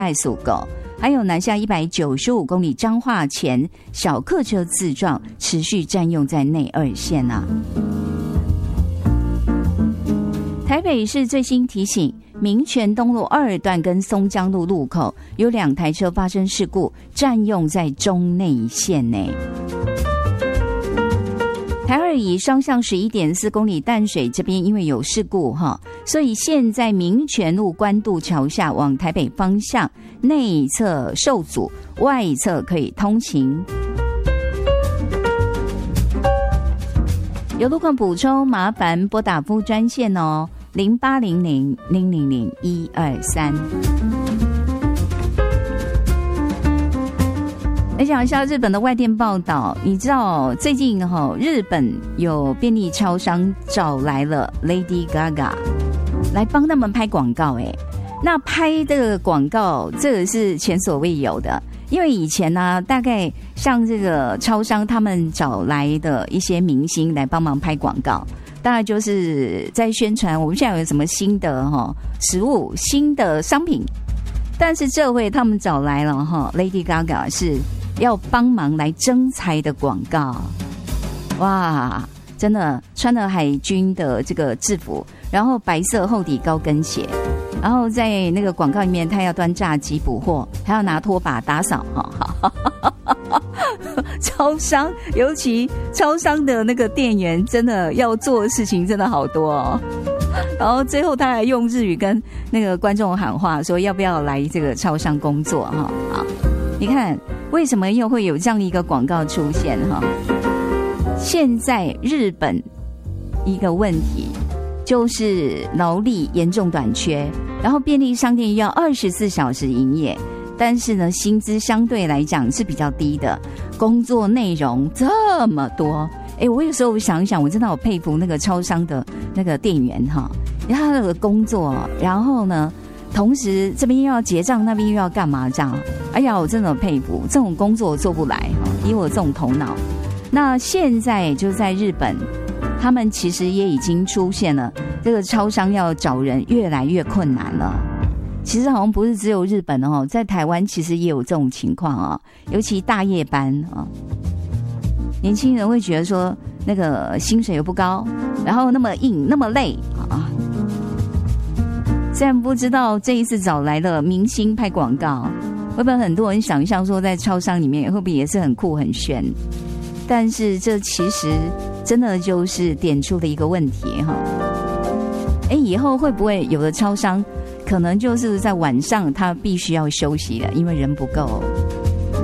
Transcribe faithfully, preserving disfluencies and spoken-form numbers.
快速购，还有南下一百九十五公里彰化前小客车自撞持续占用在内二线啊。台北市最新提醒，民权东路二段跟松江路路口有两台车发生事故，占用在中内线内。台二乙双向十一点四公里淡水这边因为有事故哈，所以现在民权路关渡桥下往台北方向内侧受阻，外侧可以通行。有路况补充，麻烦拨打服务专线哦，零八零零零零零一二三。来讲一下日本的外电报道，你知道最近哈、哦，日本有便利超商找来了 Lady Gaga 来帮他们拍广告，哎，那拍这个广告这个是前所未有的，因为以前呢、啊，大概像这个超商他们找来的一些明星来帮忙拍广告，大概就是在宣传我们现在有什么新的哈、哦、食物、新的商品，但是这回他们找来了哈 Lady Gaga 是要帮忙来征才的广告，哇，真的穿了海军的这个制服，然后白色厚底高跟鞋，然后在那个广告里面，他要端炸鸡补货，还要拿拖把打扫哈。超商，尤其超商的那个店员，真的要做的事情真的好多哦。然后最后他还用日语跟那个观众喊话，说要不要来这个超商工作哈？好，你看为什么又会有这样的一个广告出现哈？现在日本一个问题就是劳力严重短缺，然后便利商店要二十四小时营业，但是呢，薪资相对来讲是比较低的，工作内容这么多。哎，我有时候想一想，我真的好佩服那个超商的那个店员哈，他的工作，然后呢，同时这边又要结账，那边又要干嘛这样？哎呀，我真的佩服，这种工作我做不来哈，以我这种头脑。那现在就在日本，他们其实也已经出现了这个超商要找人越来越困难了。其实好像不是只有日本哦，在台湾其实也有这种情况啊、哦，尤其大夜班啊、哦，年轻人会觉得说那个薪水又不高，然后那么硬那么累啊。虽然不知道这一次找来了明星拍广告，会不会很多人想象说在超商里面会不会也是很酷很炫？但是这其实真的就是点出了一个问题哈。哎，以后会不会有的超商可能就是在晚上他必须要休息了，因为人不够。